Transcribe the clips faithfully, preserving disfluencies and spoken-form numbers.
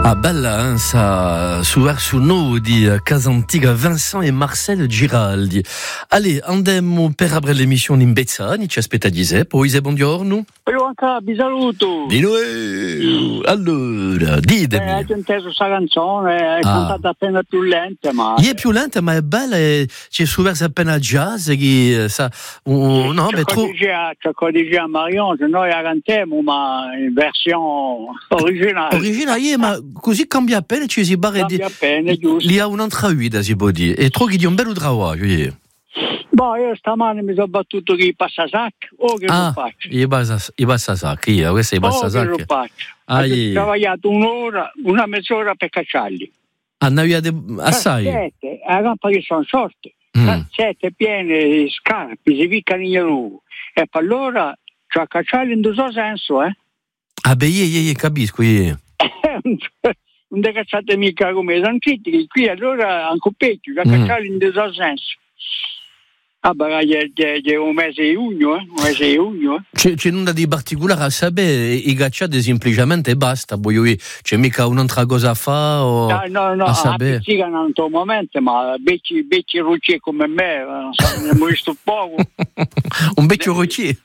Ah, bella, hein, ça, su verso noi di Casa Antiga, Vincent e Marcel Giraldi. Allez, andiamo per aprire l'emissione in Bezzani, ci aspetta Giuseppe, poi buongiorno. Io anche vi saluto. Di noi. Allora, ditemi. Eh, hai inteso questa canzone, è Ah. cantata appena più lenta, ma... È più lenta, ma è bella, e c'è su verso appena jazz, che sa, uh, no, beh, tro... C'è cosa dice a Marion, se noi la cantiamo, ma in versione originale. Originale, ma così cambia appena, ci si barre di... Cambia appena, giusto. Lì ha un'altra guida, si può dire, e tro che di un bello traguaggio, yeah. Boh, io stamane mi sono battuto che passa sacco, o che Ah, lo faccio. i bassa, i bassa sacchi, io, questo è i O bassa che lo sacchi. faccio. Ah, Ho yeah. lavorato un'ora, una mezz'ora per cacciarli. Ah, ne avete assai? Sette, a rampa che sono sorte. Mm. Sette piene scarpe, si ficcano in giù. E per allora, cioè cacciarli in due senso, eh. Ah, beh, io, io, io capisco, io. Non te cacciate mica come Sanchetti, qui allora anche peggio, da Mm. cacciarli in due senso. Ah, beh, è un mese di giugno, eh? Un mese di giugno, eh? C'è, c'è nulla di particolare a sapere, i gacciate semplicemente e basta, voglio dire, c'è mica un'altra cosa a fare o No, no, no, a a sapere. pizzicano in questo momento, ma becci, becci rucci come me, non so, ne abbiamo visto poco. Un vecchio roccier.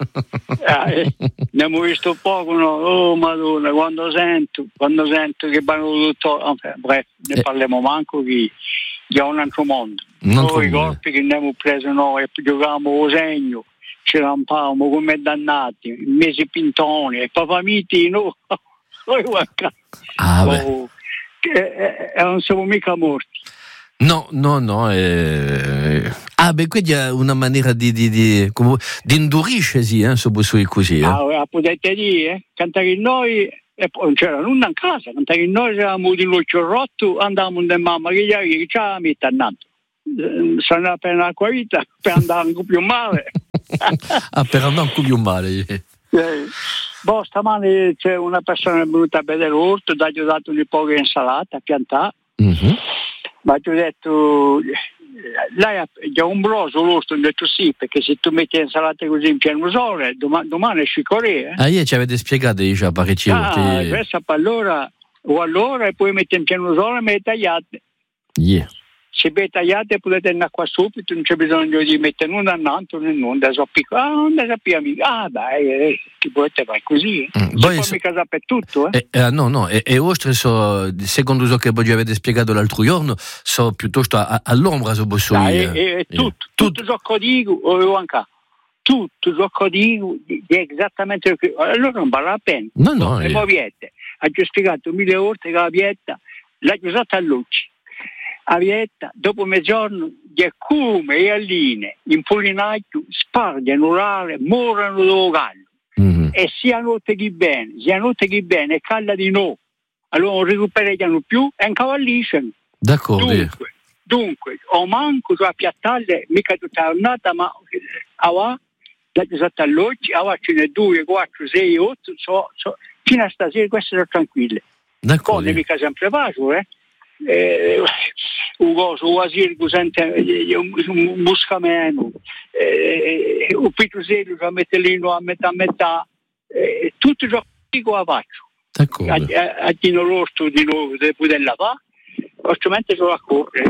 Eh, ne abbiamo visto poco, no? Oh madonna, quando sento, quando sento che vanno tutto, enfin, bref, ne Eh. parliamo manco che che è un altro mondo. Un altro Noi i mondo. colpi che ne abbiamo preso noi, e giocavamo con segno, ci rampavamo come dannati, in mesi pintoni, e papà miti, no, noi guarda, Ah, beh. oh, che, eh, eh, non siamo mica morti. No, no, no. Eh... Ah, beh, quindi è una maniera di, di, di, come, di induriscersi, eh, su questo così. Eh. Ah, potete dire, eh? Cantare in noi, e poi non c'era nulla in casa, cantare in noi eravamo di luccio rotto, andavamo da mamma che gli avevi, che ce la mette annanto. Sono appena acqua vita per andare un po' più male. Ah, per andare un po' più male. Eh. Eh, boh, stamane c'è una persona venuta a vedere l'orto, gli ho dato un po' di insalata a piantare, Mm-hmm. ma ti ho detto, lei ha già ombroso l'orto, ho detto sì, perché se tu metti insalate così in pieno sole, domani, domani esci Corea. Eh? Ah, io ci avete spiegato già parecchie Ah, volte. questa per allora, o allora, e poi metti in pieno sole e metti tagliate. Yeah. Se vi tagliate potete andare qua subito, non c'è bisogno di mettere nulla annanto, né nulla, so piccolo. Ah, non da sapere amico. Ah, dai, eh, ti potete fare così. Mm, Si poi può so- mica sapere tutto, eh. Eh, eh, no, no, e, e oltre, so, secondo ciò che voi avete spiegato l'altro giorno, so piuttosto a, a, all'ombra so posso Dai, dire. e, e tutto, tutto ciò che dico, o anche tutto ciò che dico è esattamente lo che... Allora non vale la pena. No, no, Le eh. moviette. Ha già spiegato mille volte che la vietta l'ha usata a luce. A vietta, dopo mezzogiorno, gli accume e alline in pollinaccio spargono l'ale, morano lo gallo. Mhm. E sia notte che bene, sia notte che bene, e calla di no. Allora non recuperano più e incavalliscono. D'accordo. eh. Dunque, dunque, o manco a piattalle, mica tutta la giornata, ma ava, da sotto all'oggi, ava ce ne due, quattro, sei, otto, so, so, fino a stasera queste sono tranquille. D'accordo. Poi mica sempre facile, eh? Eh, un coso, un asirco, sente, eh, un, un buscameno, eh, un pitusello, a metterlino a metà a metà, eh, tutto ciò che dico la faccio. D'accordo. A, a, a chi non l'orto di nuovo deve poter lavare, altrimenti solo a correre.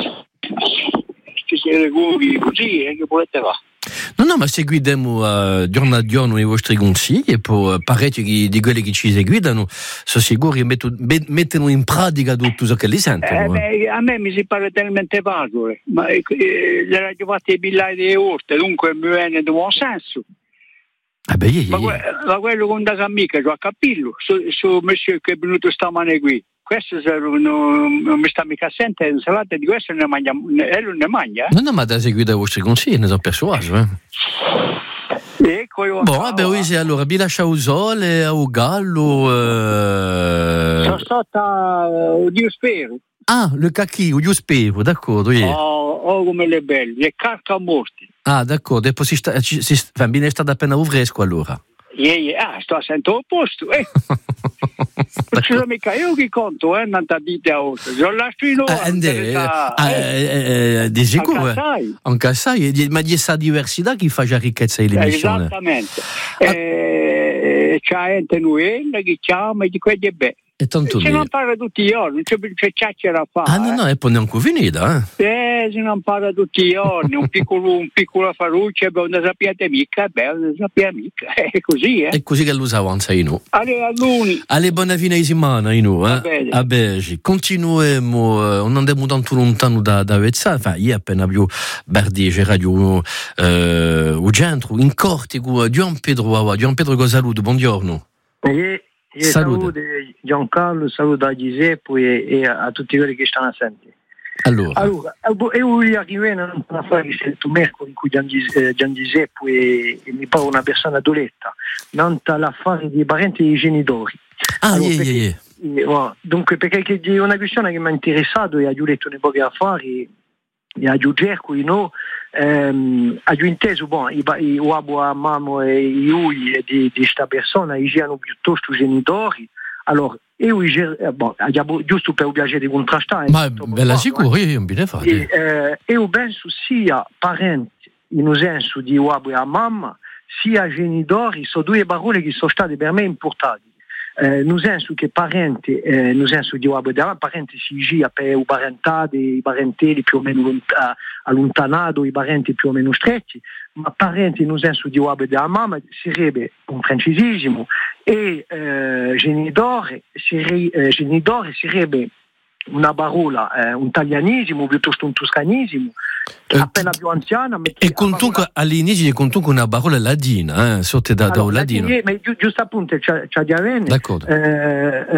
Ci siete così, così, eh, che volete fare? No, no, ma seguiamo uh, giorno a giorno i vostri consigli e poi uh, parecchi di, di quelli che ci seguitano sono sicuri che metto, met, mettono in pratica tutto ciò che li Eh, sentono. Eh, beh, a me mi si pare talmente facile, ma eh, gli era fatto i billari delle orte, dunque mi viene di buon senso. Ah, beh, yeah, Ma, yeah. que- ma quello con da amica, cioè a capillo, su, su monsieur che è venuto stamane qui, questo se non, non mi sta mica a sentire, insalata di questo ne mangia, ne, e non ne mangia. No, no, ma da seguire i vostri consigli, ne sono persuaso. Eh. Eh? Ecco, io Boh, vabbè, oui, se allora vi lascia il sole, a un gallo. Eh... sono stata, uh, Dio spero. Ah, le cacchio, io spero, d'accordo. Yeah. Oh, oh, come le belle, le carca morti. Ah, d'accordo, e poi si sta, ci, si, va bene, è stato appena un fresco allora. Yeah, yeah. Ah, sto a sento posto, eh. Non ci sono mica io che conto, eh, non ti dite a oltre. Io lascio in ora. Eh, eh, eh, eh, di sicuro. Anche assai, ma di sa diversità chi fa già ricchezza di l'emissione. Esattamente. Ah. Eh, c'è gente nuova che chiama e di quelli è bene. E tanto se non parla tutti i giorni, non c'è più che chiacchiera a fare. Ah no, no, e poi neanche finita, eh? Eh, se non parla tutti i giorni, un piccolo, un piccolo faruccio, non ne sappiate mica, beh, non ne sappiate mica, è così, eh. È così che lo avanza io. Allora, all'uni. Alle buona fine di settimana, io, eh? bene. Vabbè, continuiamo, eh, non andiamo tanto lontano da, da Vezza, enfin, io appena più Bardi, c'è radio, eh, o centro, in corte, con Gian Pedro, Gian Pedro go saluto, buongiorno. E, e saluto Giancarlo, saluto a Giuseppe e, e a tutti quelli che stanno a sentire. Allora, allora e voglio arrivare a una fare questo mercoledì con Gian Giuseppe e, e mi pare una persona doletta, non l'affare dei parenti e dei genitori. Ah, allora, yeah, perché, yeah, yeah. Dunque, perché è una questione che mi ha interessato e ha letto nei pochi affari e ha cercato no, ehm, ha inteso bon, i, i uabo a mamma e i ui di questa persona hanno piuttosto genitori. Allora, io eh, bon, giusto per il piacere di contrastare. Ma bella sicuro, io non mi ne fate. E, eh, io penso sia parenti in un senso di uabo e a mamma, sia genitori, sono due parole che sono state per me importanti. Eh, nel senso che parenti, eh, nel senso di uabo e a mamma, parenti si gira per i parentati, i parenteli più o meno lont- allontanati, i parenti più o meno stretti, ma parenti nel senso di uabo e a mamma sarebbe un francesismo e eh, genitore, sere, eh, genitore sarebbe una parola, eh, un italianismo piuttosto un toscanismo, eh, appena più anziana. E comunque all'inizio è comunque una parola ladina, eh, sotto da, allora, da ladino. È, ma giusto appunto c'è, c'è di avere, d'accordo. Eh,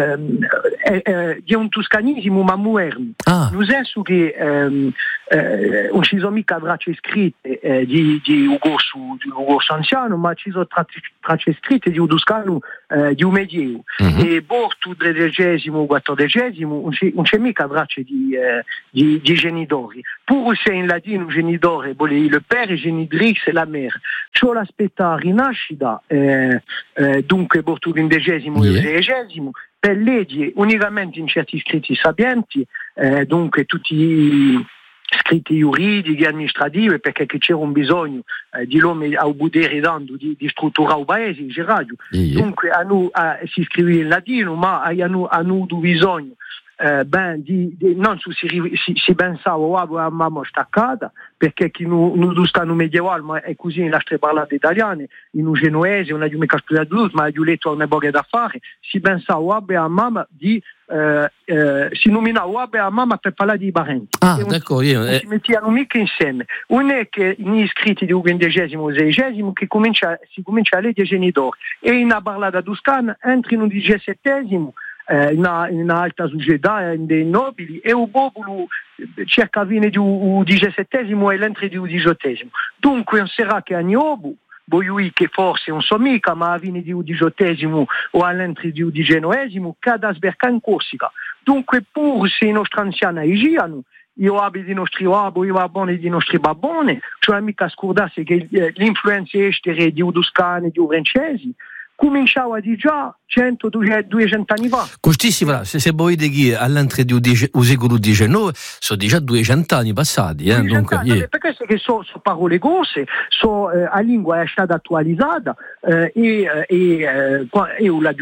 eh, eh, è un toscanismo ma moderno, ah. nel senso che ehm, eh, non ci sono mica tracce scritte eh, di, di Ugo su di Ugo anziano, ma ci sono tracce, tracce scritte di un toscano eh, di un medievo. Mm-hmm. E borto tredicesimo, quattordicesimo non c'è, non c'è mica tracce di, eh, di, di genitori. Pur se in latino genitore vuol dire il père, genitrice e la mère. Ciò l'aspetta rinascita, eh, eh, dunque borto ventesimo e sedicesimo, per leggi unicamente in certi scritti sapienti, eh, dunque tutti i scritti giuridici, amministrativi, perché c'era un bisogno eh, di l'uomo a potere dando di, di strutturare il paese, il giraggio. Yeah. Dunque a noi, a, si scrive in latino, ma a noi ha bisogno eh, ben, di, di, non su, si, si, si pensava a mamma staccata, perché chi non non stanno medievale, ma è così nelle altre parlate italiane, in un genuese, non è mica studiato, ma è letto una boga d'affari, si pensava a mamma di Eh, eh, si nominava a mamma per parlare di parenti. Ah, d'accordo, io, eh. Si mettevano mica insieme. Non è che in iscritti di quindicesimo o sedicesimo che comincia, si comincia a leggere genitori e in una parlata toscana entri in un diciassettesimo eh, in, una, in una alta società in dei nobili e un popolo cerca fine di un diciassettesimo e l'entri di un diciottesimo. Dunque non sarà che a Niobu voglio che forse non so mica, ma a fine di un diciottesimo o all'entry di un diciannovesimo, cada sberca in Corsica. Dunque, pur se i nostri anziani agiano, io abito i nostri babbo, io babbone di nostri babbone, cioè mica scordarsi che l'influenza estere di un toscani, di un francesi, cominciava di già cento duecento anni fa. Costissima, se, se voi di all'entrée del secolo diciannove sono già duecento anni passati. Eh, dunque, anni, yeah. Perché sono so parole grosse, so, eh, la lingua è stata attualizzata eh, e, e, eh, io la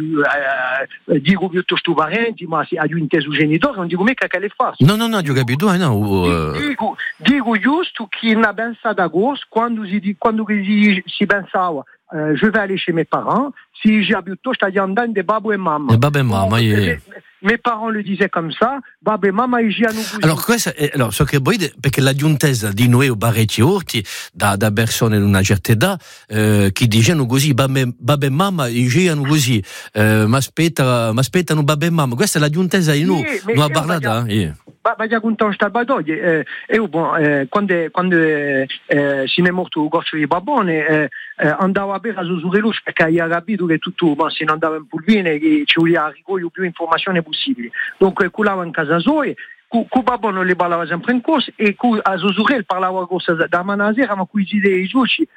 eh, dico piuttosto parenti, ma se ha inteso genitore, non dico mica che le fa. No, no, no, ho capito, eh, no. Uh... Dico, dico giusto che non pensa da grosso quando si, quando si, si pensava Euh, je vais aller chez mes parents. Si j'ai piuttosto agli andanti di babbo e mamma. E babbo e mamma, yeah. Mes parents le disaient comme ça, babbo e mamma e hanno così. Allora, questa è, allora, so che voi, perché la giuntesa di noi o Barretti Orti, da, da persone di una certa età, eh, che dicevano così, babbo e mamma dicevano così, eh, ma aspetta, ma aspettano babbo e mamma. Questa è la giuntesa di noi, yeah, non ha parlato, eh? Ma già con un stabbadoglio, eh, io bon, eh, quando, quando eh, si è morto il goccio di Babone, eh, eh, andavo a bere a Zuzureluce perché aveva capito che tutto, ma se non andava in pulvine, che ci voleva ricogliere più informazioni possibili. Dunque, culava in casa sua, con Babone le parlava sempre in corso e con a Zusurel parlava a corsa da Manasera, ma con i dei giuci,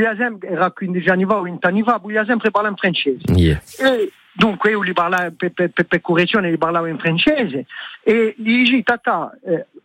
era quindici anni fa o venti anni fa, voglio sempre parlare in francese. Yeah. E, dunque io gli parlavo per, per, per correzione, gli parlavo in francese e gli dici tata, eh,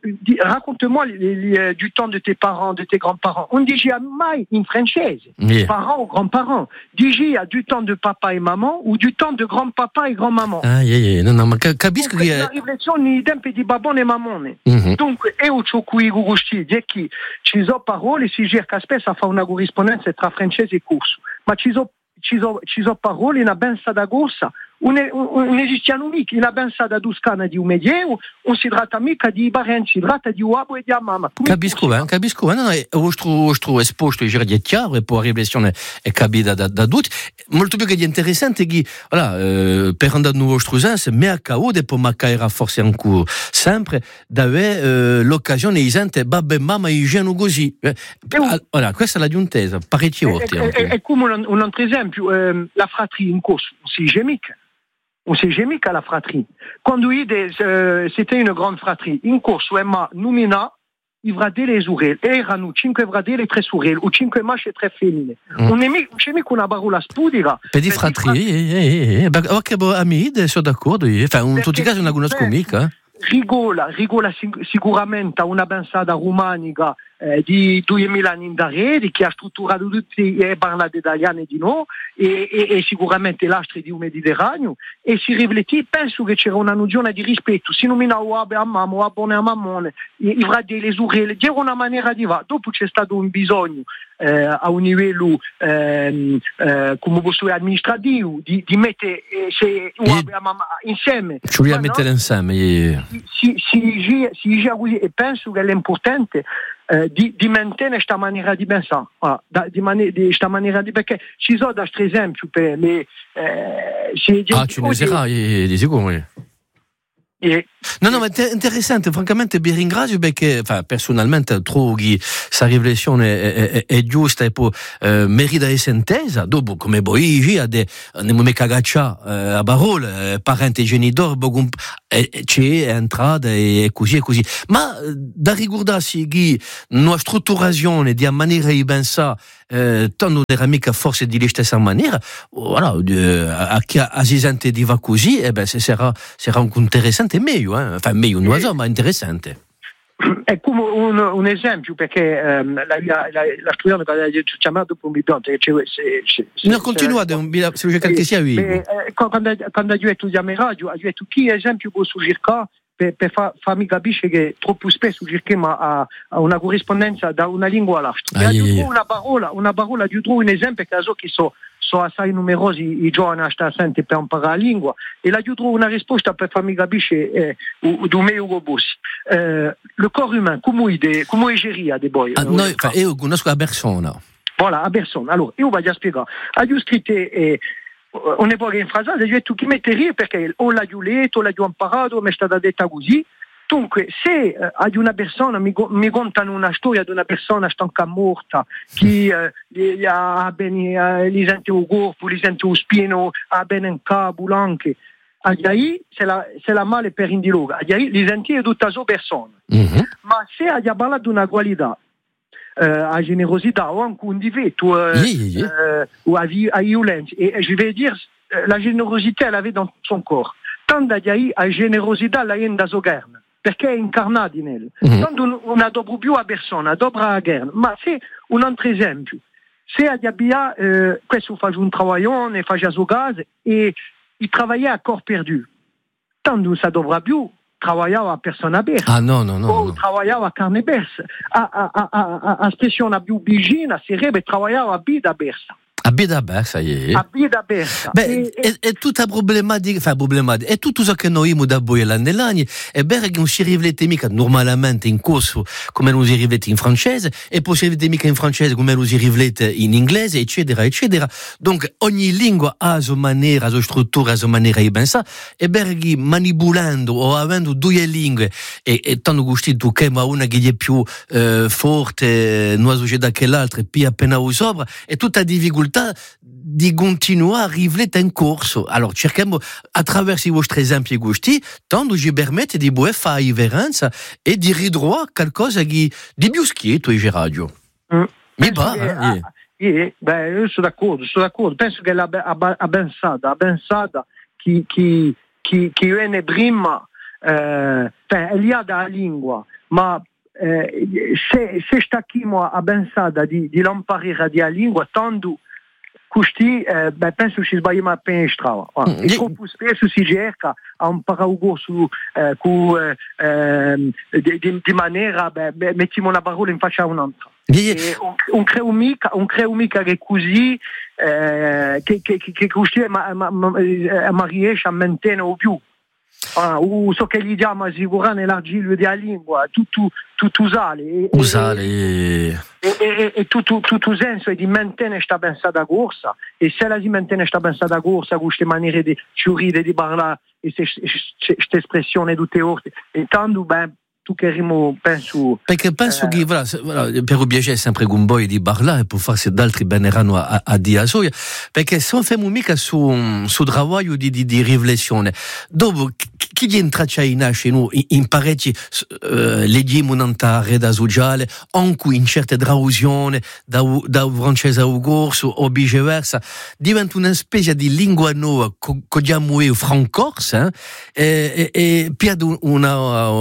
di, raconte-moi les, les, du temps de tes parents, de tes grands-parents. On dit mai in francese, yeah. Parents ou grands-parents. Digi a du temps de papa et maman ou du temps de grand-papa et grand-maman. Ah, yeah, yeah. Non, non, ma capisco che... La riflessione di tempi di babone e mamone. Mm-hmm. Dunque, io ho qui gugusti, di che ci sono parole, si cerca spesso a fare una corrispondenza tra francese e corso, ma ci sono ci sono ci so parole, una bensa da gossa, un, un, un esistiano mica, una bensa da Toscana di un medievo, un si tratta mica di parenti, si tratta di uomo e di mamma. Capisco bene, capisco bene, no, no, ho trovato esposto e dire di chiaro e poi la riflessione è capita da, da tutti, molto più che di interessante che, voilà, eh, per andare nel nostro senso, me a caude, poi ma cairà forse ancora sempre, d'avere eh, l'occasione di sentire babbe e mamma i genu così. Eh, allora, questa è la giuntesa, parecchie volte. È come un, un altro esempio, eh, la fratria in corso, si gemica. On s'est jamais qu'à la fratrie. Quand euh, c'était une grande fratrie, in corso Emma numina i vradele esurel, erano cinque vradele tre sorelle, o cinque masce e tre femmine. Mm. Un nemico, c'è mica una parola spudira. Per di fratrie, eh, eh, che amici, sono d'accordo, enfin, in tutti i casi non la conosco mica. Rigola, rigola sicuramente a una pensata romanica eh, di duemila anni in darreri che ha strutturato tutti e parla italiano di noi e, e, e sicuramente l'astri di un Mediterraneo e si riflettì, penso che c'era una nozione di rispetto, si nominava Abe a mamma o Abone a mammone, i fratelli le sorelle, c'era una maniera di va, dopo c'è stato un bisogno eh, a un livello eh, eh, come posso dire amministrativo di, di mettere eh, se Abe a mamma insieme ci vogliamo mettere insieme yeah. si, si, si, si così e penso che è importante eh, di, di mantenere questa maniera di pensare ah, da, di questa maniera di perché ci sono altri esempi per le eh, ah ce ne sarà di sicuro E, no, no, ma è interessante, francamente vi ringrazio perché enfin, personalmente trovo che questa riflessione è, è, è giusta e poi eh, merita essere intesa. Dopo, come voi dici, non mi cagaccia eh, a parole, eh, parente e genitori, eh, c'è entrata e così e così. Ma da ricordarsi che una strutturazione di maniera di pensare eh, non era mica forse di stessa maniera, voilà, a chi si sente di va così, eh beh, sarà, sarà un interessante meglio, eh? Enfin, meglio, non so, ma interessante. È come un, un esempio perché um, la, la, la, la studente che ha chiamato dopo un bidonte che c'è no, continuate se c'è qualche sia vivo quando quando io studiamo in radio io detto chi esempio posso cercare per, per fa, farmi capire che troppo spesso cerchiamo a, a una corrispondenza da una lingua all'altra. Ah, yeah, yeah. Una parola, una parola di un esempio che so che so sono assai numerosi i giovani sta senti per imparare la lingua e la trovo una risposta per farmi capire eh, do meglio robussi. Eh, le corps humain, come è come è geria de boy? Ah, noi, fa, io conosco la persona. Voilà, la persona. Allora, io voglio spiegare. Ha scritto eh, un'epoca in frase, io ho detto chi mette rie perché o l'ha letto, o l'ha imparato, mi è stata detta così. Dunque, se eh, ad una persona mi, mi contano una storia di una persona stanca morta, che eh, ha bene, eh, gli sente il corpo, gli sente lo spino, ha bene in capo anche, agli se la, se la male per indiloga, agli gli sente tutta la persona. Mm-hmm. Ma se ha parlato di una qualità, eh, a generosità o anche un difetto, eh, yeah, yeah. Eh, o a, a violenza, e, e je vais dire, eh, la générosité elle avait dans son corps. Tant d'agli a generosità la in da sogerna. Perché è incarnato in lui. Mm-hmm. Non una dopo più a persona, dopo a guerra. Ma se un altro esempio, se abbia, eh, questo fa un travaglione, fa già suo gas e il travailla a corpo perdu. Tanto non si dovrà più lavorare a persona aperta. Ah no, no, no. O no. lavorare a carne persa. A, a, a, a, a espressione più vicina sarebbe lavorare a vita persa. A vita persa, yeah. A vita persa. Beh, è, è tutta problematica, fa problematica, è tutto ciò che noi abbiamo da voi l'anni, è vero che non si riflette mica normalmente in corso come non si riflette in francese, e poi si riflette mica in francese come non si riflette in inglese, eccetera, eccetera. Donc, ogni lingua ha la sua maniera, la sua struttura, la sua maniera di pensare, è vero che manipolando o avendo due lingue, e, e tanto gustito che ma una che è più eh, forte, una società che l'altra, e più appena sopra, è tutta difficoltà di continuare a riflettere in corso. Allora cerchiamo attraverso i vostri esempi gusti, tanto ci permette di fare differenza e di ridurre qualcosa di, di più schietto in radio. Mm. Mi va, eh? Eh, beh, io sono d'accordo, sono d'accordo. Penso che la a pensata, a pensata che che che che viene prima eh, è lì dalla lingua, ma eh, se, se stacchimo a pensare di, di l'imparare di lingua, tanto questi, eh, beh, penso che si sbagliamo appena in strada. Ah, e troppo spesso si cerca a imparare un corso eh, cu, eh, di, di, di maniera, beh, beh, mettiamo una parola in faccia a un'altra. E un, un creo mica, un creo mica che così, eh, che, che, che, che così ma, ma, ma, ma riesce a mantenere più. Ah, o so che gli diamo assicurare l'argilio della lingua, tutto, tutto usare. Usare. E, e, e, e tutto, tutto il senso è di mantenere questa pensata corsa. E se la si mantiene questa pensata corsa, con queste maniere di giurire, di parlare, e questa espressione tutte orte, e tanto, beh, tu che rimo, penso... Perché penso eh, che, voilà, voilà, per obiettivo sempre un po' di parlare, per farsi d'altri beneranno a, a dire a soia, perché se non facciamo mica su, su lavoro di, di, di riflessione, dopo, chi di entrare in nasce noi, in parecchi, eh, leggiamo un'altra rete sociale, anche in certe traduzioni, da, da francese a corso, o viceversa, diventa una specie di lingua nuova, che chiamiamo io francorsa, eh, e, e pierde una,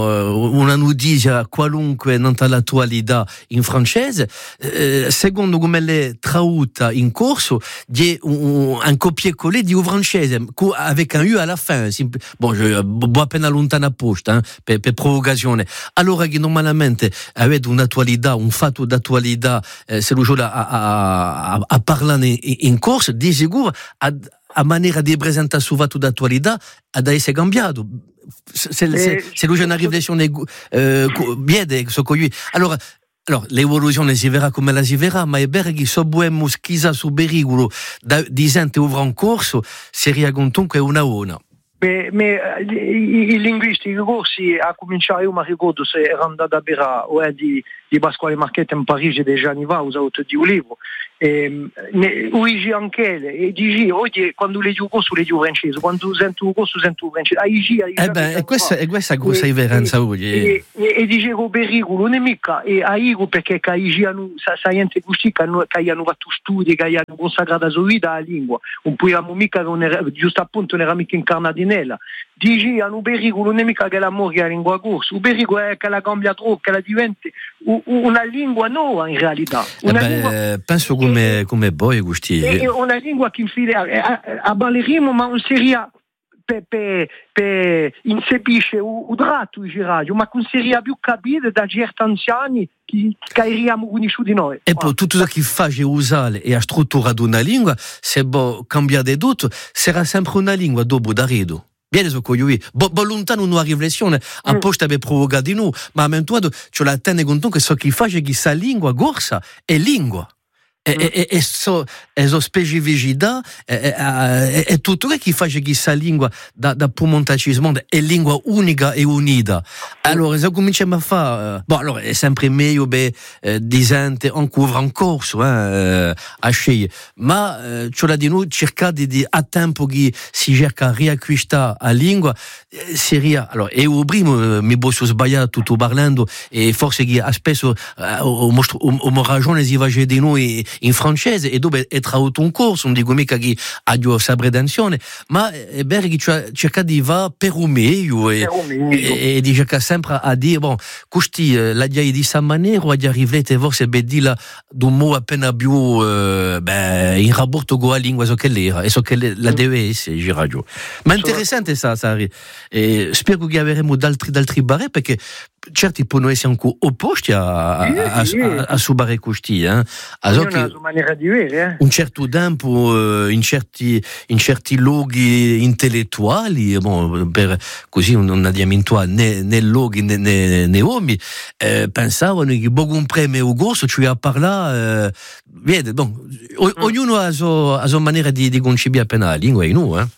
una notizia qualunque nell'attualità in francese, eh, secondo come l'è tradotta in corso, di un, un copier-coller di un francese, avec un U alla fin. Bon, je boh appena lontana posta, eh, per, per provocazione. Allora che normalmente avete un'attualità, un fatto d'attualità, eh, se lo gioca a, a, a, a parlare in, in corso, di sicuro a, a maniera di presentare su fatto d'attualità ad essere cambiato. Se, se, se lui c'è una riflessione eh, biede, so lui. Allora, allora, l'evoluzione si verrà come la si verrà, ma è vero che se abbiamo schisa su pericolo di gente ora in corso, si riagontano che è una ona. Beh, ma i, i linguisti i corsi a cominciare, io mi ricordo se ero andato a bere di, di Pasquale Marchetti in Parigi degli anni fa, ho usato di un libro. E, ne, uigi anche lei, e dici oggi quando leggi un corso leggi un francese, quando sento un corso sento un francese, ah, igi, igi, eh beh, e questa è questa cosa differenza oggi. E, e, e dicevo pericolo non è mica, e a io perché che igi hanno sa niente così che hanno che hanno fatto studi, che hanno consacrato la sua vita alla lingua, un po' amo mica non era, giusto appunto non era mica incarnati nella. Dici hanno pericolo non è mica che l'amore che la lingua corsa, il pericolo è che la cambia troppo, che la diventi una lingua nuova in realtà. Una eh beh, lingua... penso come, come voi gusti. È una lingua che infila a, a ballerimo, ma non seria per pe, pe insepisce un tratto di giraggio, ma non seria più capire da certi anziani che cairiamo conosciuti noi. E poi tutto ciò che fa usare e la struttura di una lingua, se può cambiare tutto, sarà sempre una lingua dopo da rido. Bene, so che io, bo, bo lontano una riflessione, apposta per provocare di noi, ma a me tu, c'è la tenne conto che so che fa che sa lingua gorsa è lingua. E, e, e, e so, e so specificità e, e, e tutto che fa che sa lingua da, da pumontacismo è lingua unica e unita. Allora se cominciamo a fare, bon, allora è sempre meglio beh, eh, di gente ancora in corso eh, a scegliere, ma eh, c'è da di noi cercare di, di a tempo che si cerca di riacquistare la lingua eh, seria. Allora e il primo mi posso sbagliare tutto parlando e forse che spesso eh, ho, ho, ho ragione si va di noi in francese e dove è tradotto un corso, non dico mica che ha sa pretensione, ma è vero che cerca di va per un meglio e, e, e di cerca sempre a dire, bon, questi la dia di questa maniera o di riflettere forse per dire d'un modo appena più eh, beh, in rapporto con la lingua so che l'era e so che la deve essere, giraggio. Ma è interessante ça, Sari. E spero che avremo d'altri, d'altri barre perché certi possono essere anche opposti a, a, a, a, a subare questi, eh? Una maniera di vedere, eh? Un certo tempo in certi, in certi luoghi intellettuali, bon, per, così non andiamo in tua né, né luoghi né, né, né uomini, eh, pensavano che un premio corso ci a parlare, eh, vede, bon, o, mm. ognuno ha la sua, sua maniera di, di concepire appena la lingua, e noi, eh?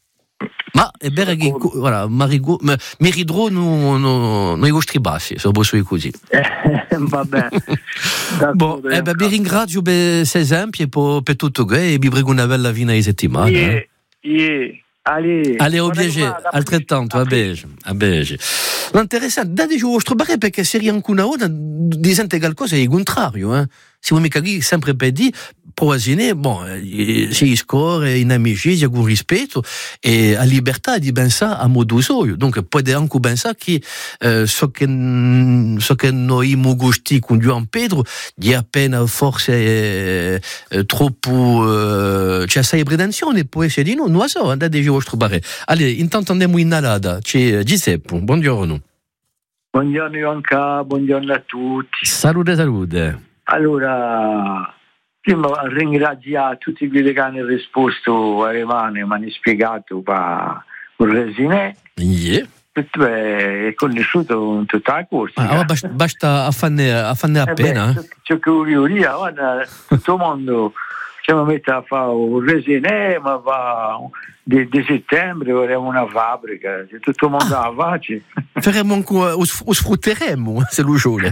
Ma è vero che voilà, mi ridrò no, no, noi vostri bassi, sono così. Eh, vabbè. Bon, eh, beh, vi ringrazio per questi esempi e per, per tutto che e vi prego una bella fine di settimana. Yeah, eh. yeah. Allez, Allez, au piacere, altrettanto, a beige, a beige. L'interessante, dateci il vostro parere perché se anche una ora di sente qualcosa è il contrario, eh. si vuoi mica lì sempre per dire Proasine, bon, si score in amicizia, con rispetto e a libertà di pensare a modo suo. Donc, può anche pensare che eh, so che so che noi mugusti con Gian Pedro di appena forse eh, eh, troppo eh, c'è assai pretensione, può essere di no, non lo so, andate a trovare. Allora, intanto andiamo in Nalada, c'è Giuseppe, buongiorno. Buongiorno Ionca, buongiorno a tutti. Salute, salute. Allora, prima ringrazio tutti quelli che hanno risposto a Rimane, mi hanno spiegato per il Resinè. Yeah. È conosciuto in tutta la corsa. Ah, basta, basta a farne, a farne appena. Eh c'è che io, guarda, tutto il mondo ci mette a fare un Resinè, ma va di, di settembre avremo una fabbrica, se tutto il mondo ah. la face. Faremo ancora, o sfrutteremo se lo vuole.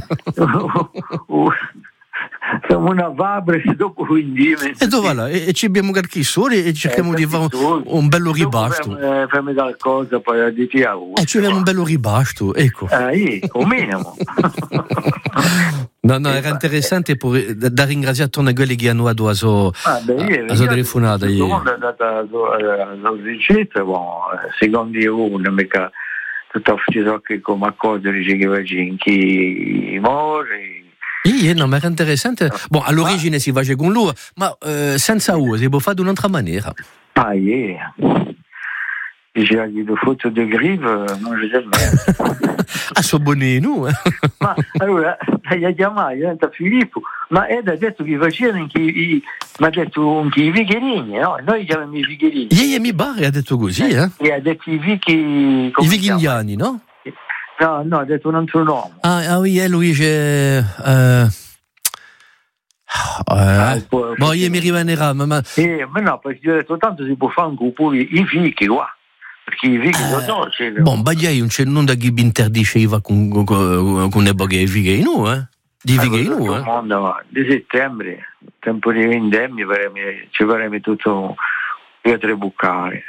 Siamo una fabbrica dopo quindi e dove là? E, e ci abbiamo qualche sole e cerchiamo eh, di fare un, un bello ribasto. Eh, fammi qualcosa poi di ti auguro. E ci abbiamo un bello ribasto, ecco. Eh, o minimo. No, no, era interessante per, da ringraziare a quelli che hanno dato a sua telefonata. Il mondo è andato alla ricetta, secondo io non mica tutto ciò che come accordo dice che va chi muore. Sì, no, ma era interessante. Bon, all'origine si faceva con lui, ma eh, senza uso si può fare di un'altra maniera. Ah, yeah. Diceva che le foto di Grive non si mai. Ah, sono bonino, eh? Ma allora, gli ha chiamato, diventa Filippo, ma Ed ha detto che facevano che i, mi ha detto che i vigherini, no? Noi chiamiamo i vigherini. Ieri mi pare ha detto così, eh? E ha detto i vighi... I vighigliani, no? No, no, ha detto un altro nome. Ah, ah oui, eh, lui c'è... Uh, uh, ah, ma io mi rimanerà, ma... ma... Eh, ma no, perché io ho detto tanto si può fare anche pure i fichi qua. Perché i fichi sono dolci. Bon, bagliai non c'è non da chi mi interdiceva con, con, con, con le boghe fighe in nu, eh? Di fighe in nu, eh? Mondo, di settembre, tempo di vendemmia, ci faremo tutto a tre buccare.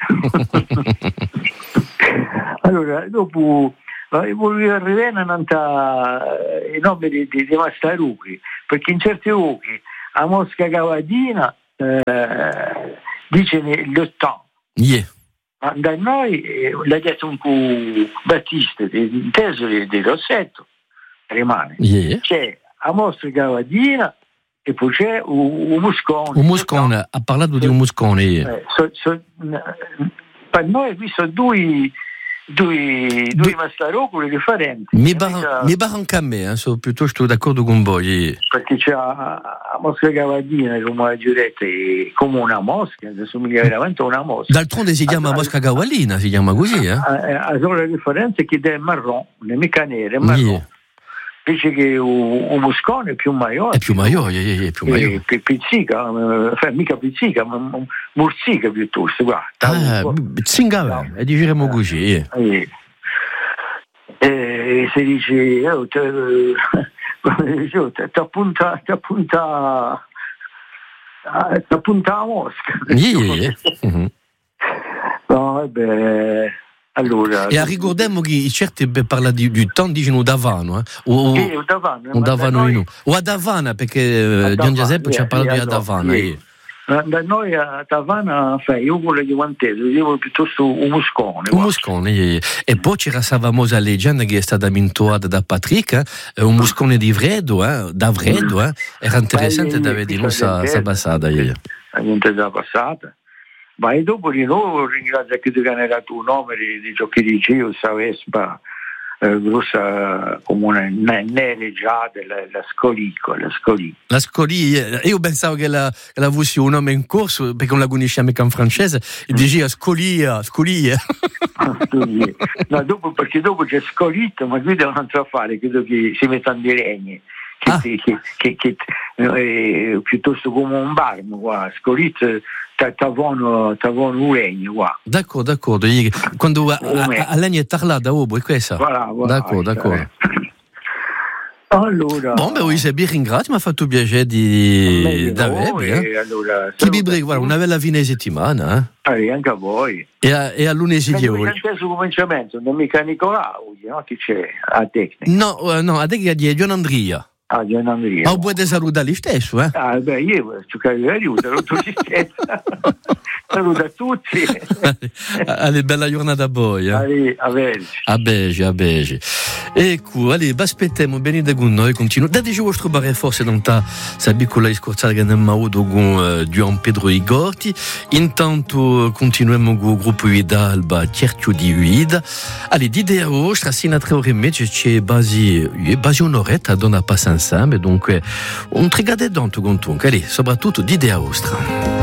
Allora, dopo... volevo arrivare in nome di, di, di Mastarucchi, perché in certi luoghi a Mosca Cavadina eh, dice l'ottanto. Yeah. Ma da noi eh, l'ha detto un po' Battista, inteso di, di Rossetto, rimane. Yeah. C'è a Mosca Cavadina e poi c'è un, un Muscone. Un Muscone, ha parlato di un Muscone. Eh, so, so, per noi qui sono due... due, due du... mastarocoli differenti. Mi barra anche a me, eh, sono piuttosto d'accordo con voi. Perché c'è a, a Mosca Cavadina, come ha detto, come una mosca, somiglia veramente a una mosca. D'altronde si chiama a, Mosca Cavallina, si chiama così, eh? La sola differenza è che è marron, non è mica nero, è marron. Yeah. Dice che un muscone è più maiore. È più maiore, è più maiore. Che pizzica, eh, mica pizzica, ma morsica piuttosto, guarda. Ah, zingava, e diciamo così. Eh. E si dice, oh, ti appunta, ti appunta, ti appunta la mosca. Yeah. Mm-hmm. No, vabbè... Allora, e ricordiamo che certi parla di, di tanto dicono Davano, eh? o, sì, Davano, o, Davano noi... o a Davana, perché Gian Giuseppe ci ha parlato di a Davana. Sì. Da noi a Davana, io volevo di Guantese, io piuttosto un muscone. Un muscone, yeah. E poi c'era questa famosa leggenda che è stata mintuata da Patrick, eh? Un muscone di Vredo, eh? da Vredo, eh? Era interessante da vedere questa passata. La gente già passata. Ma e dopo di nuovo ringrazio che tu che hai dato un nome di, di ciò che dicevo, questa Vespa eh, grossa come una nereggiata, la, la scolico, la scolico. La scolico, io pensavo che la, che la avessi un nome in corso, perché non la conosciamo mica in francese, e mm. diceva scolia, scolia. No, dopo, perché dopo c'è scolito, ma qui devono andare a fare, credo che si mettano di legni. Che, ah. che, che, che, che eh, piuttosto come un barmo qua, scolito t'avano un legno qua. D'accordo, d'accordo. Quando a, a, a legno è parlata, oh, è questa. Voilà, voilà, d'accordo, d'accordo. Allora. Bon, beh, oui, c'est bien ringrazio, mi ha fatto piacere di d'avere. Eh? Allora, che vi guarda, una bella fine di settimana, eh? Eh, anche a voi. E a, e a lunedì di oggi. Non c'è sul cominciamento, non mica Nicolao, no? Chi c'è? A tecnica. No, uh, no, a tecnica di Gian Andria. Ah, Gian Andrea. Ma vuoi salutare stesso, eh? Ah, beh, io giocare aiuto, saluto saluto a tutti. Allez, bella giornata a voi. Eh? Allez, a Belgi. A Belgi, a Belgi. Ecco, allez, aspettiamo venite con noi, continuo. Da dice vostro bare forse non sta sa piccola scorzata che non ho avuto con Gian Pedro Igorti. Intanto continuiamo con il gruppo Idalba, Cerchio di Uida. Allez, di idea vostra, sino a tre ore e mezza c'è basi, basi un'oretta a donna passa insieme, dunque un trigade d'anto con tu. Allez, soprattutto di idea vostra.